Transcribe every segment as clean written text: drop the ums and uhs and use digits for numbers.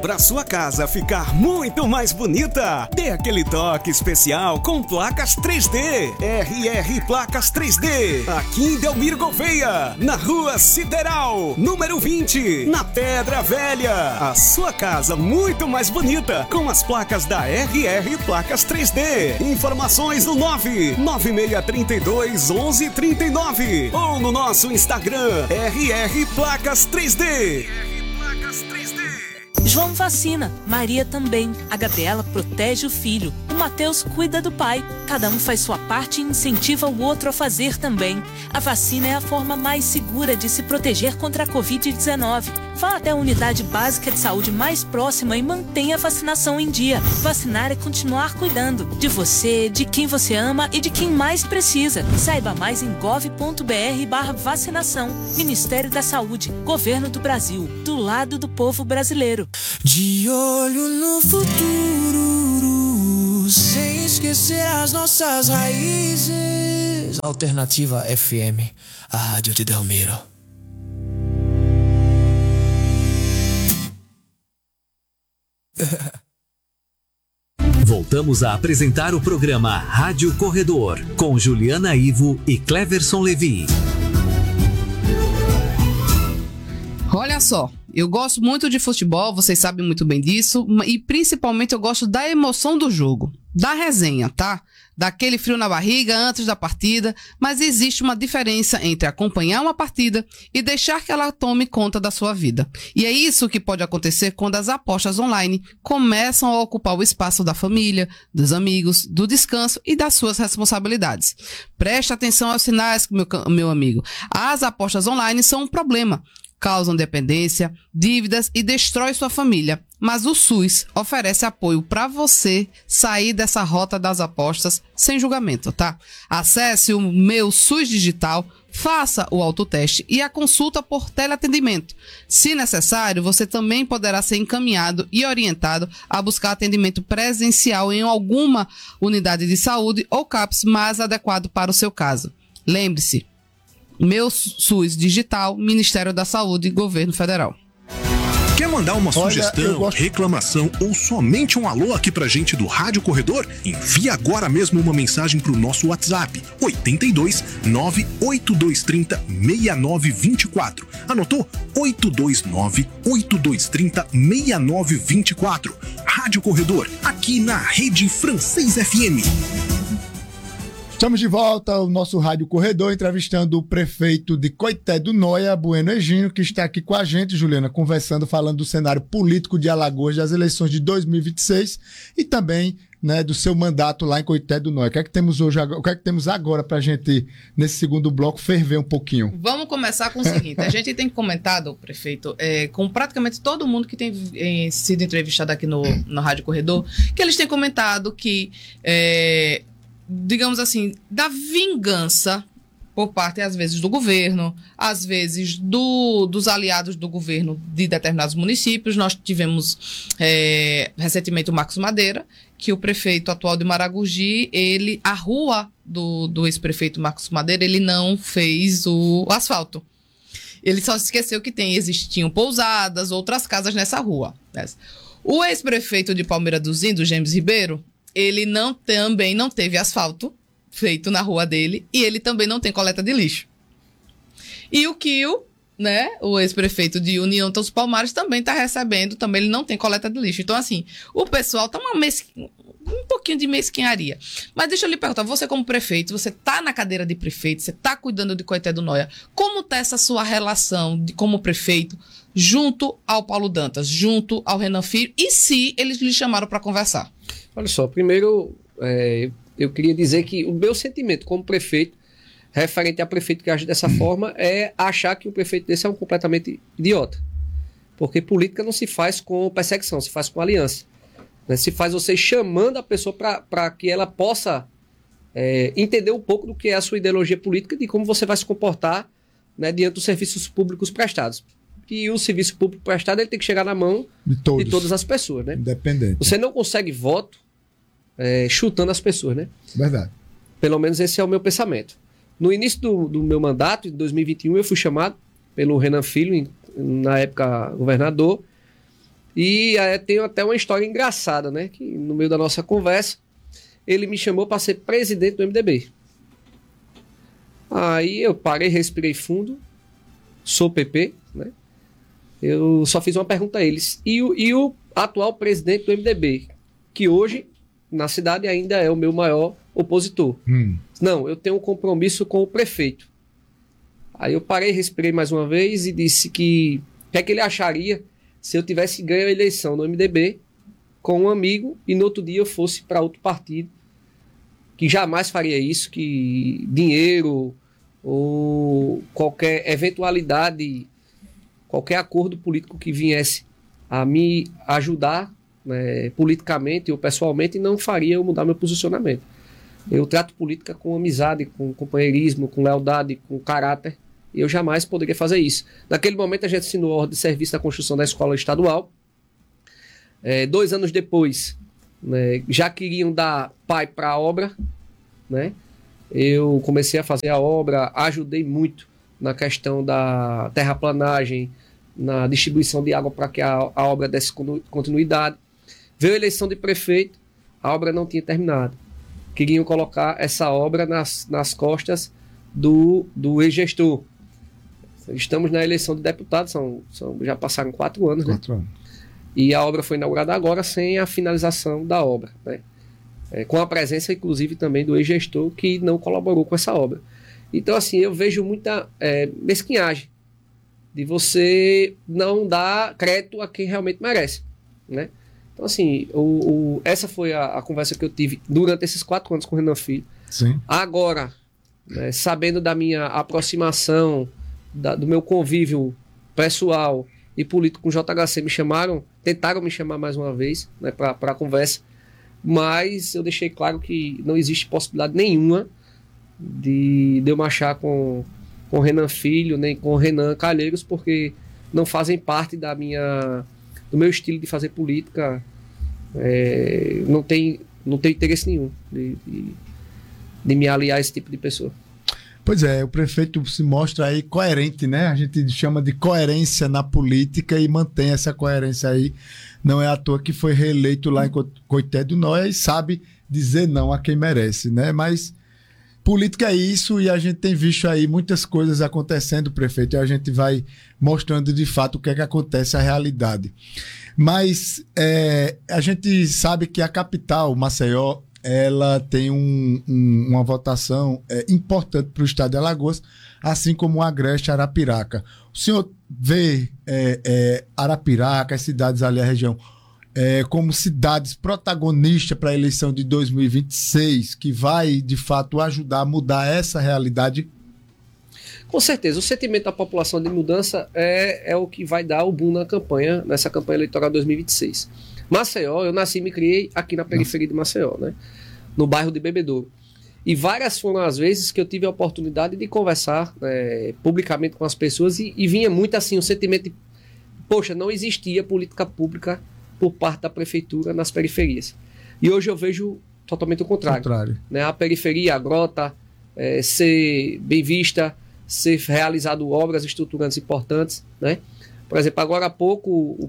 Para sua casa ficar muito mais bonita, dê aquele toque especial com placas 3D. RR Placas 3D. Aqui em Delmiro Gouveia, na Rua Sideral, número 20, na Pedra Velha. A sua casa muito mais bonita com as placas da RR Placas 3D. Informações no 99632 1139 ou no nosso Instagram RR Placas 3D. João vacina, Maria também. A Gabriela protege o filho, o Mateus cuida do pai. Cada um faz sua parte e incentiva o outro a fazer também. A vacina é a forma mais segura de se proteger contra a Covid-19. Vá até a unidade básica de saúde mais próxima e mantenha a vacinação em dia. Vacinar é continuar cuidando de você, de quem você ama e de quem mais precisa. Saiba mais em gov.br/vacinação. Ministério da Saúde, Governo do Brasil, do lado do povo brasileiro. De olho no futuro, sem esquecer as nossas raízes. Alternativa FM, a rádio de Delmiro. Voltamos a apresentar o programa Rádio Corredor, com Juliana Ivo e Cleverson Levi. Olha só, eu gosto muito de futebol, vocês sabem muito bem disso, e principalmente eu gosto da emoção do jogo, da resenha, tá? Daquele frio na barriga antes da partida, mas existe uma diferença entre acompanhar uma partida e deixar que ela tome conta da sua vida. E é isso que pode acontecer quando as apostas online começam a ocupar o espaço da família, dos amigos, do descanso e das suas responsabilidades. Preste atenção aos sinais, meu amigo. As apostas online são um problema. Causam dependência, dívidas e destrói sua família. Mas o SUS oferece apoio para você sair dessa rota das apostas sem julgamento, tá? Acesse o Meu SUS Digital, faça o autoteste e a consulta por teleatendimento. Se necessário, você também poderá ser encaminhado e orientado a buscar atendimento presencial em alguma unidade de saúde ou CAPS mais adequado para o seu caso. Lembre-se, Meu SUS Digital, Ministério da Saúde, Governo Federal. Quer mandar uma sugestão, reclamação ou somente um alô aqui pra gente do Rádio Corredor? Envie agora mesmo uma mensagem pro nosso WhatsApp, 82 98230 6924. Anotou? 829 8230 6924. Rádio Corredor, aqui na Rede Francês FM. Estamos de volta ao nosso Rádio Corredor, entrevistando o prefeito de Coité do Noia, Bueno Egínio, que está aqui com a gente, Juliana, conversando, falando do cenário político de Alagoas, das eleições de 2026 e também, né, do seu mandato lá em Coité do Noia. O que é que temos hoje, o que é que temos agora para a gente, nesse segundo bloco, ferver um pouquinho? Vamos começar com o seguinte, a gente tem comentado, prefeito, com praticamente todo mundo que tem sido entrevistado aqui no Rádio Corredor, que eles têm comentado que digamos assim, da vingança por parte, às vezes, do governo, às vezes dos aliados do governo de determinados municípios. Nós tivemos recentemente o Marcos Madeira, que o prefeito atual de Maragogi, a rua do ex-prefeito Marcos Madeira, ele não fez o asfalto. Ele só se esqueceu que existiam pousadas, outras casas nessa rua. O ex-prefeito de Palmeira dos Índios, James Ribeiro, ele também não teve asfalto feito na rua dele e ele também não tem coleta de lixo. E o Kio, né, o ex-prefeito de União dos Palmares, também está recebendo, também ele não tem coleta de lixo. Então, assim, o pessoal está um pouquinho de mesquinharia. Mas deixa eu lhe perguntar, você como prefeito, você está na cadeira de prefeito, você está cuidando de Coité do Noia, como está essa sua relação como prefeito junto ao Paulo Dantas, junto ao Renan Filho, e se eles lhe chamaram para conversar? Olha só, primeiro eu queria dizer que o meu sentimento como prefeito, referente a prefeito que age dessa forma, é achar que o prefeito desse é um completamente idiota. Porque política não se faz com perseguição, se faz com aliança. Né? Se faz você chamando a pessoa para que ela possa entender um pouco do que é a sua ideologia política e de como você vai se comportar, né, diante dos serviços públicos prestados. E o serviço público prestado ele tem que chegar na mão de todas as pessoas, né? Independente. Você não consegue voto chutando as pessoas, né? Verdade. Pelo menos esse é o meu pensamento. No início do meu mandato, em 2021, eu fui chamado pelo Renan Filho, na época governador, E tenho até uma história engraçada, né? Que no meio da nossa conversa, ele me chamou para ser presidente do MDB. Aí eu parei, respirei fundo, sou PP, né? Eu só fiz uma pergunta a eles. E o atual presidente do MDB, que hoje, na cidade, ainda é o meu maior opositor. Não, eu tenho um compromisso com o prefeito. Aí eu parei, respirei mais uma vez e disse que o que é que ele acharia se eu tivesse ganho a eleição no MDB com um amigo e no outro dia eu fosse para outro partido, que jamais faria isso, que dinheiro ou qualquer eventualidade, qualquer acordo político que viesse a me ajudar, né, politicamente ou pessoalmente, não faria eu mudar meu posicionamento. Eu trato política com amizade, com companheirismo, com lealdade, com caráter, e eu jamais poderia fazer isso. Naquele momento a gente assinou a ordem de serviço da construção da escola estadual. 2 anos depois, né, já queriam dar pai para a obra, né? Eu comecei a fazer a obra, ajudei muito na questão da terraplanagem, na distribuição de água para que a obra desse continuidade. Veio a eleição de prefeito, a obra não tinha terminado. Queriam colocar essa obra nas costas do ex-gestor. Estamos na eleição de deputados, já passaram 4 anos, né? 4 anos. E a obra foi inaugurada agora sem a finalização da obra, né? Com a presença, inclusive, também do ex-gestor que não colaborou com essa obra. Então, assim, eu vejo muita mesquinhagem de você não dar crédito a quem realmente merece, né? Então, assim, essa foi a conversa que eu tive durante esses 4 anos com o Renan Filho. Sim. Agora, né, sabendo da minha aproximação, do meu convívio pessoal e político com o JHC, tentaram me chamar mais uma vez, né, para a conversa, mas eu deixei claro que não existe possibilidade nenhuma de eu marchar com o Renan Filho, nem com o Renan Calheiros, porque não fazem parte do meu estilo de fazer política. Não tem interesse nenhum de me aliar a esse tipo de pessoa. Pois é, o prefeito se mostra aí coerente, né? A gente chama de coerência na política e mantém essa coerência aí. Não é à toa que foi reeleito lá em Coité do Noia e sabe dizer não a quem merece, né? Mas política é isso e a gente tem visto aí muitas coisas acontecendo, prefeito, e a gente vai mostrando de fato o que é que acontece, a realidade. Mas a gente sabe que a capital, Maceió, ela tem uma votação importante para o estado de Alagoas, assim como o Agreste e Arapiraca. O senhor vê Arapiraca, as cidades ali, a região, como cidades protagonistas para a eleição de 2026, que vai, de fato, ajudar a mudar essa realidade? Com certeza, o sentimento da população de mudança é o que vai dar o boom nessa campanha eleitoral 2026. Maceió, eu nasci e me criei aqui na periferia de Maceió, né? No bairro de Bebedouro. E várias foram as vezes que eu tive a oportunidade de conversar publicamente com as pessoas e vinha muito assim o sentimento de, poxa, não existia política pública por parte da prefeitura nas periferias. E hoje eu vejo totalmente o contrário. Né? A periferia, a grota, ser bem vista, ser realizado obras estruturantes importantes, né? Por exemplo, agora há pouco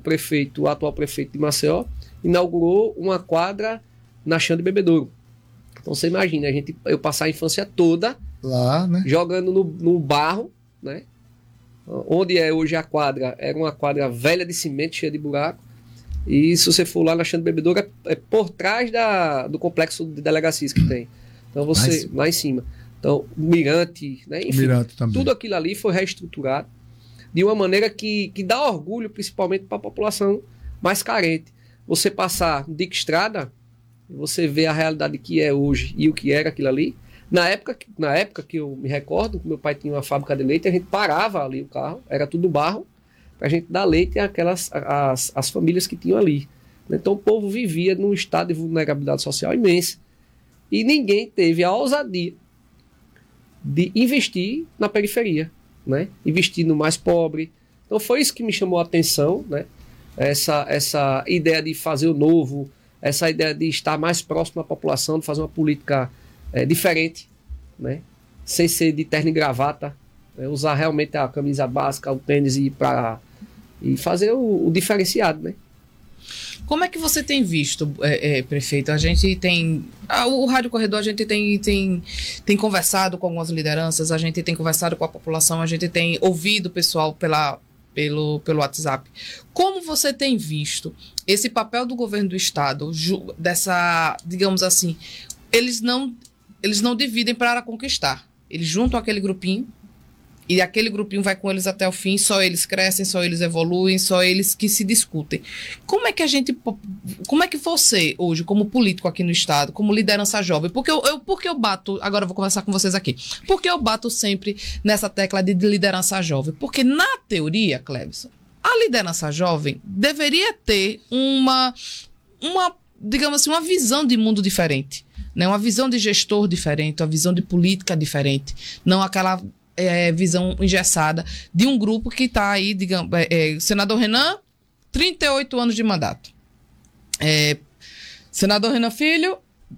o atual prefeito de Maceió inaugurou uma quadra na Xande de Bebedouro. Então você imagina, eu passar a infância toda lá, né, jogando no barro, né? Onde hoje a quadra era uma quadra velha de cimento, cheia de buraco. E se você for lá na Xande de Bebedouro, é por trás do complexo de delegacias que tem. Então você, lá em cima. Então, o Mirante, né? Enfim, Mirante também. Tudo aquilo ali foi reestruturado de uma maneira que dá orgulho, principalmente para a população mais carente. Você passar no Dique Estrada, você vê a realidade que é hoje e o que era aquilo ali. Na época que eu me recordo, que meu pai tinha uma fábrica de leite, a gente parava ali o carro, era tudo barro, para a gente dar leite às famílias que tinham ali. Então o povo vivia num estado de vulnerabilidade social imensa. E ninguém teve a ousadia de investir na periferia, né? Investir no mais pobre. Então foi isso que me chamou a atenção, né? Essa ideia de fazer o novo, essa ideia de estar mais próximo da população, de fazer uma política diferente, né? Sem ser de terno e gravata, né? Usar realmente a camisa básica, o tênis e fazer o diferenciado, né? Como é que você tem visto, prefeito? A gente tem... o Rádio Corredor, a gente tem conversado com algumas lideranças, a gente tem conversado com a população, a gente tem ouvido o pessoal pelo WhatsApp. Como você tem visto esse papel do governo do estado, dessa, digamos assim, eles não dividem para conquistar. Eles juntam aquele grupinho e aquele grupinho vai com eles até o fim, só eles crescem, só eles evoluem, só eles que se discutem. Como é que você, hoje, como político aqui no estado, como liderança jovem, porque eu bato, agora eu vou conversar com vocês aqui, porque eu bato sempre nessa tecla de liderança jovem? Porque na teoria, Cleverson, a liderança jovem deveria ter uma digamos assim, uma visão de mundo diferente, né? Uma visão de gestor diferente, uma visão de política diferente, não aquela visão engessada de um grupo que está aí, digamos, senador Renan, 38 anos de mandato. Senador Renan Filho,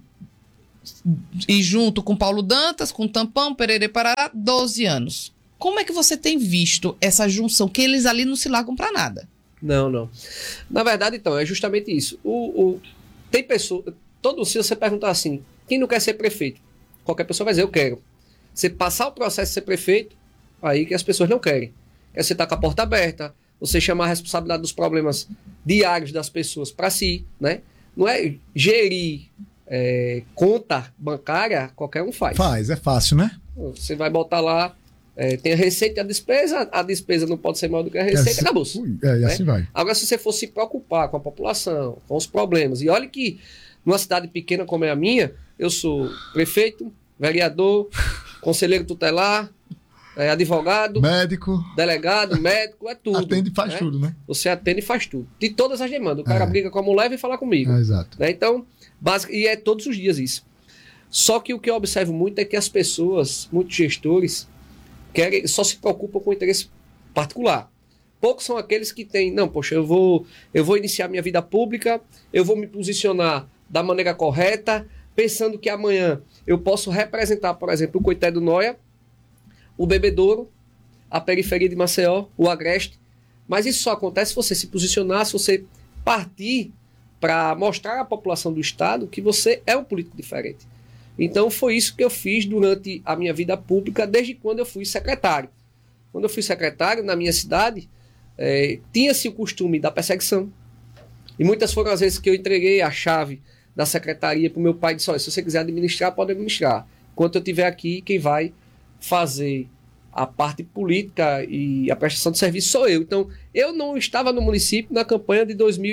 e junto com Paulo Dantas, com Tampão, Pereira e Parará, 12 anos. Como é que você tem visto essa junção, que eles ali não se largam para nada? Não. Na verdade, então, é justamente isso. Tem pessoa, todo dia você perguntar assim, quem não quer ser prefeito? Qualquer pessoa vai dizer, eu quero. Você passar o processo de ser prefeito, aí que as pessoas não querem. É você estar com a porta aberta, você chamar a responsabilidade dos problemas diários das pessoas para si, né? Não é gerir conta bancária, qualquer um faz. É fácil, né? Você vai botar lá, tem a receita e a despesa não pode ser maior do que a receita, acabou-se. E assim vai. Agora, se você for se preocupar com a população, com os problemas, e olha que numa cidade pequena como é a minha, eu sou prefeito, vereador, conselheiro tutelar, advogado, médico, delegado, médico, é tudo. Atende e faz tudo, né? Você atende e faz tudo. De todas as demandas. O cara briga com a mulher e vem falar comigo. Exato. Né? Então, e é todos os dias isso. Só que o que eu observo muito é que as pessoas, muitos gestores, só se preocupam com o interesse particular. Poucos são aqueles que têm, não, poxa, eu vou iniciar minha vida pública, eu vou me posicionar da maneira correta, pensando que amanhã eu posso representar, por exemplo, o Coité do Noia, o Bebedouro, a periferia de Maceió, o Agreste. Mas isso só acontece se você se posicionar, se você partir para mostrar à população do estado que você é um político diferente. Então foi isso que eu fiz durante a minha vida pública, desde quando eu fui secretário. Quando eu fui secretário, na minha cidade, tinha-se o costume da perseguição. E muitas foram as vezes que eu entreguei a chave da secretaria para o meu pai e disse, olha, se você quiser administrar, pode administrar. Enquanto eu estiver aqui, quem vai fazer a parte política e a prestação de serviço sou eu. Então, eu não estava no município na campanha de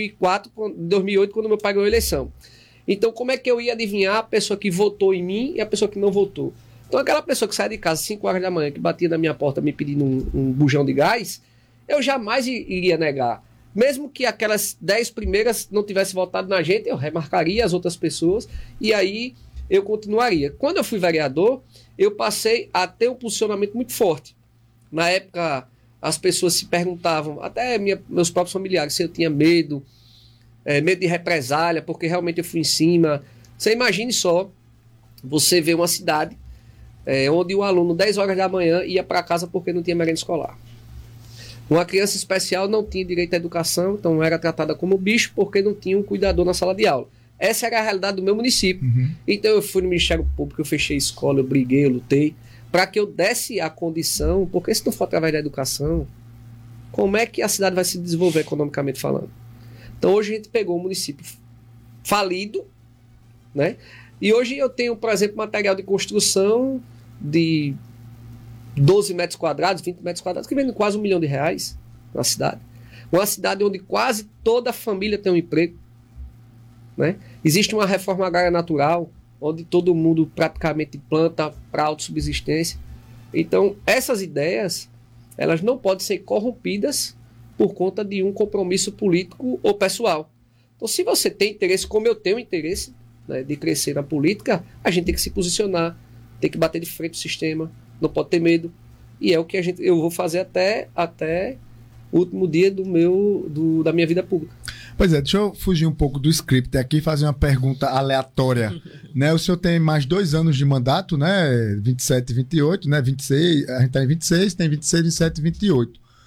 2008, quando meu pai ganhou a eleição. Então, como é que eu ia adivinhar a pessoa que votou em mim e a pessoa que não votou? Então, aquela pessoa que sai de casa às 5 horas da manhã, que batia na minha porta me pedindo um bujão de gás, eu jamais iria negar. Mesmo que aquelas 10 primeiras não tivessem votado na gente, eu remarcaria as outras pessoas e aí eu continuaria. Quando eu fui vereador, eu passei a ter um posicionamento muito forte. Na época, as pessoas se perguntavam, até meus próprios familiares, se eu tinha medo de represália, porque realmente eu fui em cima. Você imagine só, você vê uma cidade onde o aluno, 10 horas da manhã, ia para casa porque não tinha merenda escolar. Uma criança especial não tinha direito à educação, então era tratada como bicho porque não tinha um cuidador na sala de aula. Essa era a realidade do meu município. Uhum. Então eu fui no Ministério Público, eu fechei a escola, eu briguei, eu lutei, para que eu desse a condição, porque se não for através da educação, como é que a cidade vai se desenvolver economicamente falando? Então hoje a gente pegou um município falido, né? E hoje eu tenho, por exemplo, material de construção de 12 metros quadrados, 20 metros quadrados, que vende quase R$1 milhão na cidade. Uma cidade onde quase toda a família tem um emprego. Né? Existe uma reforma agrária natural, onde todo mundo praticamente planta para autossubsistência. Então, essas ideias, elas não podem ser corrompidas por conta de um compromisso político ou pessoal. Então, se você tem interesse, como eu tenho interesse, né, de crescer na política, a gente tem que se posicionar, tem que bater de frente o sistema, não pode ter medo. E é o que eu vou fazer até o último dia da minha vida pública. Pois é, deixa eu fugir um pouco do script aqui e fazer uma pergunta aleatória. Né? O senhor tem mais 2 anos de mandato, né? 27 e 28, né? 26, a gente está em 26, tem 26, 27 e 28.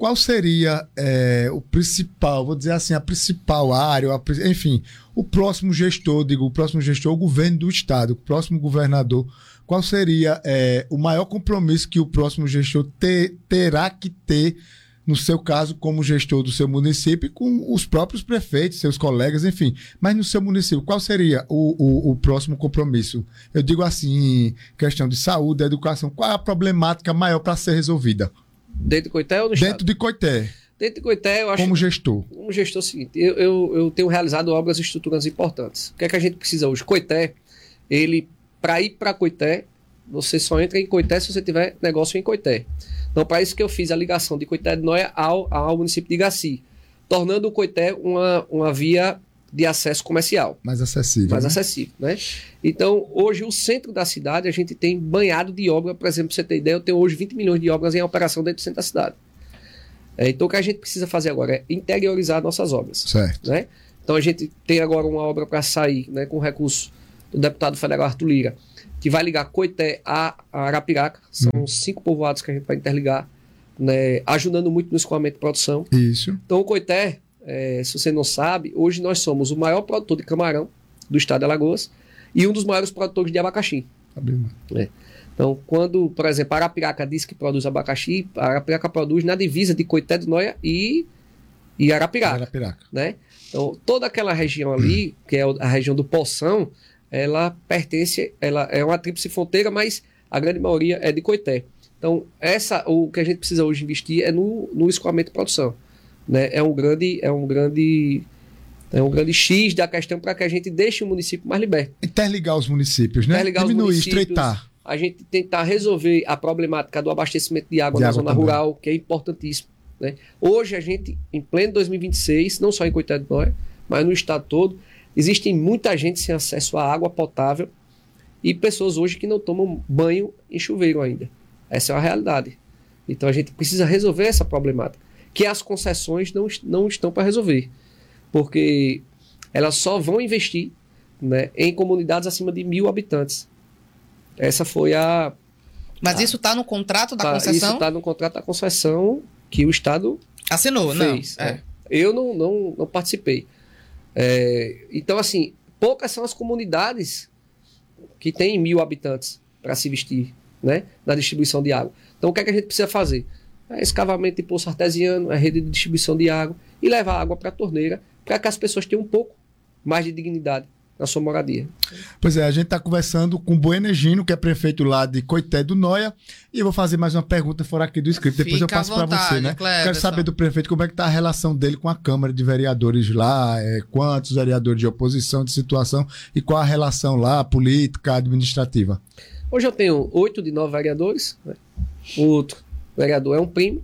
qual seria o principal, vou dizer assim, a principal área, enfim, o próximo gestor, o governo do estado, o próximo governador, qual seria o maior compromisso que o próximo gestor terá que ter, no seu caso, como gestor do seu município, com os próprios prefeitos, seus colegas, enfim. Mas no seu município, qual seria o próximo compromisso? Eu digo assim, questão de saúde, educação, qual é a problemática maior para ser resolvida? Dentro de Coité ou no estado? Dentro de Coité. Dentro de Coité, eu acho... Como gestor? Como gestor é o seguinte, eu tenho realizado obras estruturantes importantes. O que é que a gente precisa hoje? Coité, para ir para Coité, você só entra em Coité se você tiver negócio em Coité. Então, para isso que eu fiz a ligação de Coité de Noia ao município de Igaci, tornando o Coité uma via de acesso comercial. Mais acessível. Mais acessível, né? Então, hoje, o centro da cidade, a gente tem banhado de obra. Por exemplo, pra você ter ideia, eu tenho hoje 20 milhões de obras em operação dentro do centro da cidade. Então, o que a gente precisa fazer agora é interiorizar nossas obras. Certo. Né? Então, a gente tem agora uma obra para sair, né, com recurso do deputado federal Arthur Lira, que vai ligar Coité a Arapiraca. São 5 povoados que a gente vai interligar, né, ajudando muito no escoamento de produção. Isso. Então, o Coité, se você não sabe, hoje nós somos o maior produtor de camarão do estado de Alagoas e um dos maiores produtores de abacaxi. Então, quando, por exemplo, a Arapiraca diz que produz abacaxi, a Arapiraca produz na divisa de Coité de Noia e Arapiraca. Né? Então, toda aquela região ali, que é a região do Poção, ela é uma tríplice fronteira, mas a grande maioria é de Coité. Então, o que a gente precisa hoje investir é no escoamento de produção. Né? É um grande X da questão para que a gente deixe o município mais liberto. Interligar os municípios, né? Diminuir, estreitar. A gente tentar resolver a problemática do abastecimento de água na zona rural, que é importantíssimo. Né? Hoje, a gente, em pleno 2026, não só em Coité de Noia, mas no estado todo, existem muita gente sem acesso à água potável e pessoas hoje que não tomam banho em chuveiro ainda. Essa é uma realidade. Então a gente precisa resolver essa problemática, que as concessões não estão para resolver, porque elas só vão investir, né, em comunidades acima de 1.000 habitantes. Essa foi a... Mas isso está no contrato da concessão? Isso está no contrato da concessão que o Estado assinou, fez. Não. Eu não participei. Então, assim, poucas são as comunidades que têm 1.000 habitantes para se vestir, né, na distribuição de água. Então, o que é que a gente precisa fazer? Escavamento de poço artesiano, a rede de distribuição de água e levar água para a torneira para que as pessoas tenham um pouco mais de dignidade na sua moradia. Pois é, a gente está conversando com o Bueno Egino, que é prefeito lá de Coité do Noia, e eu vou fazer mais uma pergunta fora aqui do script, depois eu passo para você, né? Quero saber do prefeito como é que está a relação dele com a Câmara de Vereadores lá, quantos vereadores de oposição, de situação, e qual a relação lá, política, administrativa. Hoje eu tenho 8 de 9 vereadores, né? O outro vereador é um primo,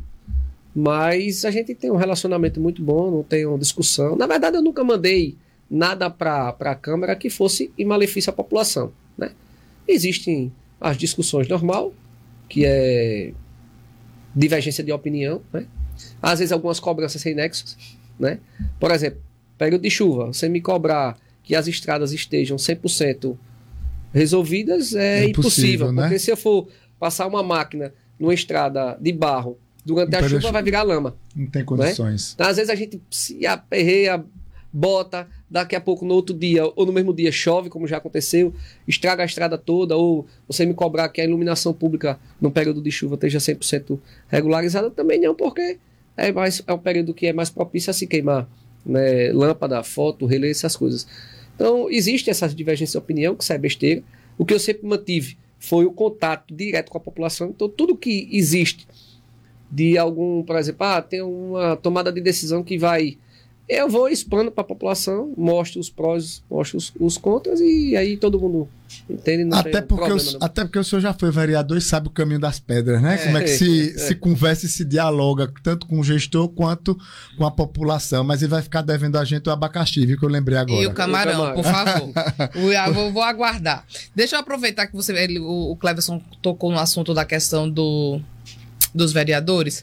mas a gente tem um relacionamento muito bom, não tem uma discussão. Na verdade, eu nunca mandei nada para a Câmara que fosse em malefício à população, né? Existem as discussões normal, que é divergência de opinião, né? Às vezes algumas cobranças sem nexos, né? Por exemplo, período de chuva, você me cobrar que as estradas estejam 100% resolvidas é impossível, né? Porque se eu for passar uma máquina numa estrada de barro durante a chuva, vai virar lama. Não tem condições. Né? Então, às vezes a gente se aperreia, bota, daqui a pouco no outro dia ou no mesmo dia chove, como já aconteceu, estraga a estrada toda, ou você me cobrar que a iluminação pública no período de chuva esteja 100% regularizada, também não, porque é um período que é mais propício a se queimar, né, lâmpada, foto, relé, essas coisas. Então, existe essa divergência de opinião, que isso é besteira. O que eu sempre mantive foi o contato direto com a população. Então, tudo que existe de algum, por exemplo, tem uma tomada de decisão que vai... Eu vou expondo para a população, mostro os prós, mostro os contras, e aí todo mundo entende. Não até porque o senhor já foi vereador e sabe o caminho das pedras, né? Como é que se conversa e se dialoga, tanto com o gestor quanto com a população. Mas ele vai ficar devendo a gente o abacaxi, viu, que eu lembrei agora. E o camarão, por favor. Vou aguardar. Deixa eu aproveitar que o Cleverson tocou no assunto da questão dos vereadores.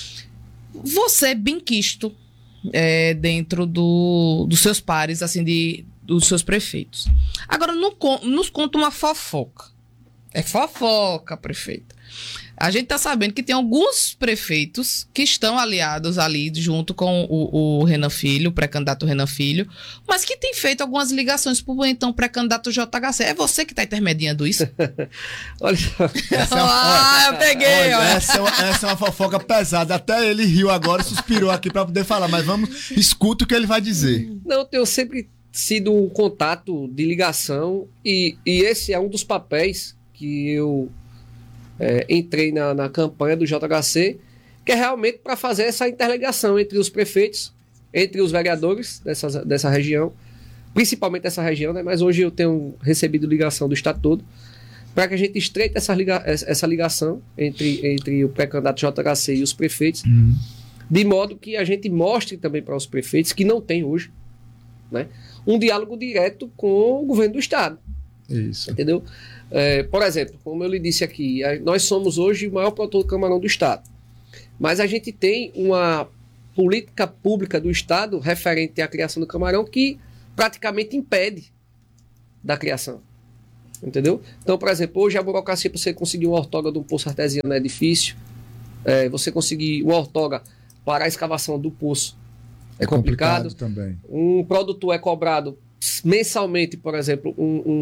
Você é benquisto dentro dos seus pares, assim, dos seus prefeitos. Agora, nos conta uma fofoca. É fofoca, prefeito. A gente está sabendo que tem alguns prefeitos que estão aliados ali junto com o Renan Filho, o pré-candidato Renan Filho, mas que tem feito algumas ligações para o então pré-candidato JHC. É você que está intermediando isso? Olha, eu peguei. Essa é uma fofoca pesada. Até ele riu agora, suspirou aqui para poder falar, mas escuta o que ele vai dizer. Não, eu sempre sido um contato de ligação e esse é um dos papéis que eu entrei na campanha do JHC, que é realmente para fazer essa interligação entre os prefeitos, entre os vereadores dessa região, principalmente dessa região, né? Mas hoje eu tenho recebido ligação do estado todo, para que a gente estreite essa ligação entre o pré-candidato JHC e os prefeitos, de modo que a gente mostre também para os prefeitos, que não tem hoje, né, um diálogo direto com o governo do estado. Isso. Entendeu? Por exemplo, como eu lhe disse aqui, nós somos hoje o maior produtor de camarão do estado. Mas a gente tem uma política pública do estado referente à criação do camarão que praticamente impede da criação. Entendeu? Então, por exemplo, hoje a burocracia para você conseguir uma ortoga de um poço artesiano é difícil. Você conseguir uma ortoga para a escavação do poço é complicado também. Um produtor é cobrado mensalmente, por exemplo,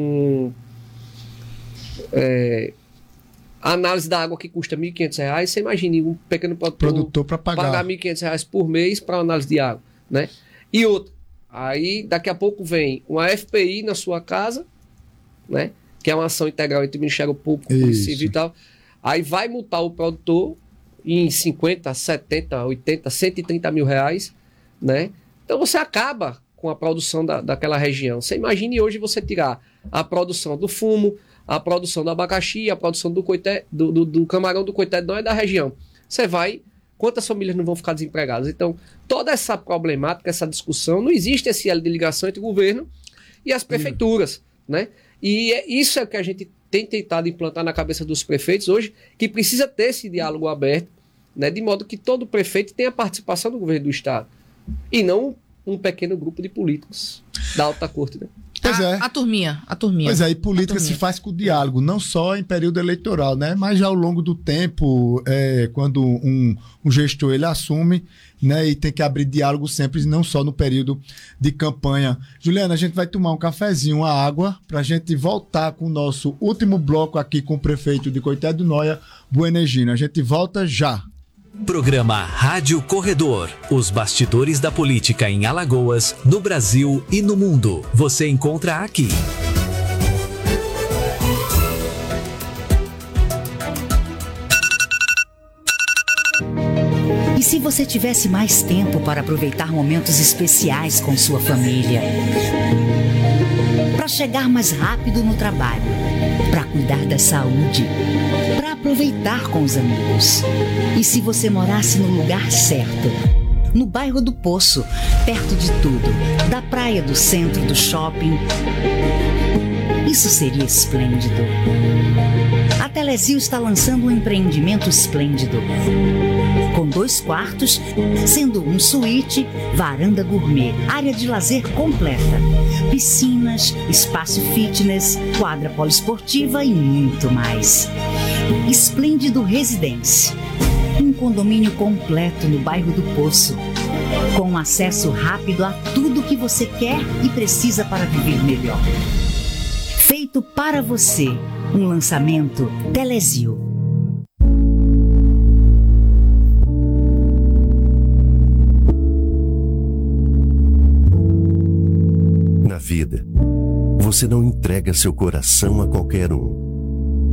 a análise da água que custa R$ 1.500, você imagine um pequeno produtor para pagar R$ 1.500 por mês para análise de água, né? E outro, aí daqui a pouco vem uma FPI na sua casa, né? Que é uma ação integral entre o Ministério Público, Polícia Civil e tal, aí vai multar o produtor em 50, 70, 80, 130 mil reais, né? Então você acaba com a produção daquela região. Você imagine hoje você tirar a produção do fumo, a produção do abacaxi, a produção do camarão do coité não é da região. Você vai... Quantas famílias não vão ficar desempregadas? Então, toda essa problemática, essa discussão, não existe esse elo de ligação entre o governo e as prefeituras, né? E isso é o que a gente tem tentado implantar na cabeça dos prefeitos hoje, que precisa ter esse diálogo aberto, né? De modo que todo prefeito tenha participação do governo do estado. E não um pequeno grupo de políticos da alta corte, né? Pois A turminha. Pois é, e política se faz com diálogo, não só em período eleitoral, né? Mas já ao longo do tempo, quando um gestor ele assume, né? E tem que abrir diálogo sempre, não só no período de campanha. Juliana, a gente vai tomar um cafezinho, uma água, pra gente voltar com o nosso último bloco aqui com o prefeito de Coité do Noia, Bueno Egídio. A gente volta já. Programa Rádio Corredor. Os bastidores da política em Alagoas, no Brasil e no mundo. Você encontra aqui. E se você tivesse mais tempo para aproveitar momentos especiais com sua família? Para chegar mais rápido no trabalho, para cuidar da saúde, para aproveitar com os amigos. E se você morasse no lugar certo? No bairro do Poço, perto de tudo, da praia, do centro, do shopping. Isso seria esplêndido. A Telezil está lançando um empreendimento esplêndido. Com 2 quartos, sendo um suíte, varanda gourmet, área de lazer completa, piscinas, espaço fitness, quadra poliesportiva e muito mais. Esplêndido Residência. Um condomínio completo no bairro do Poço, com acesso rápido a tudo que você quer e precisa para viver melhor. Feito para você, um lançamento Telezil. Na vida, você não entrega seu coração a qualquer um.